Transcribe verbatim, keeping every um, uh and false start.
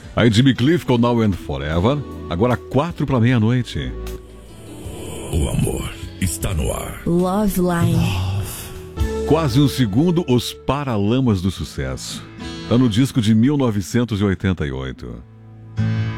Aí Jimmy Cliff com Now and Forever. Agora quatro para meia-noite. O amor está no ar. Love Line. Quase um segundo, Os Paralamas do Sucesso. Ano disco de mil novecentos e oitenta e oito.